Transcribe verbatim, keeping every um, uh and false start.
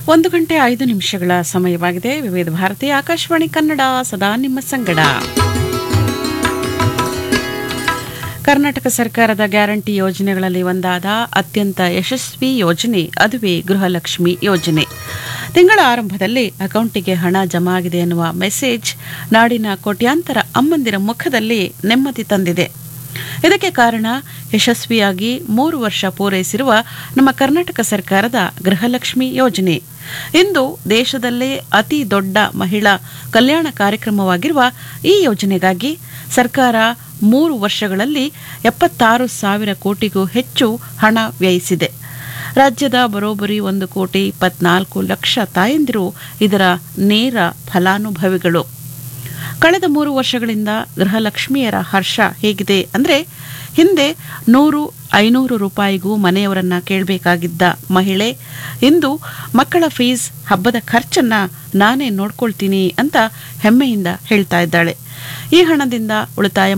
ಒಂದು ಗಂಟೆ ಐದು ನಿಮಿಷಗಳ ಸಮಯವಾಗಿದೆ. ವಿವಿಧ ಭಾರತಿ ಆಕಾಶವಾಣಿ ಕನ್ನಡ ಸದಾ ನಿಮ್ಮ ಸಂಗಡ. ಕರ್ನಾಟಕ ಸರ್ಕಾರದ ಗ್ಯಾರಂಟಿ ಯೋಜನೆಗಳಲ್ಲಿ ಒಂದಾದ ಅತ್ಯಂತ ಯಶಸ್ವಿ ಯೋಜನೆ ಅದುವೇ ಗೃಹಲಕ್ಷ್ಮಿ ಯೋಜನೆ. ತಿಂಗಳ ಆರಂಭದಲ್ಲಿ ಅಕೌಂಟಿಗೆ ಹಣ ಜಮಾ ಆಗಿದೆ ಎನ್ನುವ ಮೆಸೇಜ್ ನಾಡಿನ ಕೋಟ್ಯಾಂತರ ಅಮ್ಮಂದಿರ ಮುಖದಲ್ಲಿ ನೆಮ್ಮದಿ ತಂದಿದೆ. ಇದಕ್ಕೆ ಕಾರಣ ಯಶಸ್ವಿಯಾಗಿ ಮೂರು ವರ್ಷ ಪೂರೈಸಿರುವ ನಮ್ಮ ಕರ್ನಾಟಕ ಸರ್ಕಾರದ ಗೃಹಲಕ್ಷ್ಮಿ ಯೋಜನೆ. ಇಂದು ದೇಶದಲ್ಲೇ ಅತಿ ದೊಡ್ಡ ಮಹಿಳಾ ಕಲ್ಯಾಣ ಕಾರ್ಯಕ್ರಮವಾಗಿರುವ ಈ ಯೋಜನೆಗಾಗಿ ಸರ್ಕಾರ ಮೂರು ವರ್ಷಗಳಲ್ಲಿ ಎಪ್ಪತ್ತಾರು ಸಾವಿರ ಕೋಟಿಗೂ ಹೆಚ್ಚು ಹಣ ವ್ಯಯಿಸಿದೆ. ರಾಜ್ಯದ ಬರೋಬ್ಬರಿ ಒಂದು ಕೋಟಿ ಇಪ್ಪತ್ನಾಲ್ಕು ಲಕ್ಷ ತಾಯಂದಿರು ಇದರ ನೇರ ಫಲಾನುಭವಿಗಳು. ಕಳೆದ ಮೂರು ವರ್ಷಗಳಿಂದ ಗೃಹಲಕ್ಷ್ಮಿಯರ ಹರ್ಷ ಹೇಗಿದೆ ಅಂದರೆ, ಹಿಂದೆ ನೂರು ಐನೂರು ರೂಪಾಯಿಗೂ ಮನೆಯವರನ್ನ ಕೇಳಬೇಕಾಗಿದ್ದ ಮಹಿಳೆ ಇಂದು ಮಕ್ಕಳ ಫೀಸ್, ಹಬ್ಬದ ಖರ್ಚನ್ನ ನಾನೇ ನೋಡ್ಕೊಳ್ತೀನಿ ಅಂತ ಹೆಮ್ಮೆಯಿಂದ ಹೇಳ್ತಾ ಇದ್ದಾಳೆ. ಈ ಹಣದಿಂದ ಉಳಿತಾಯ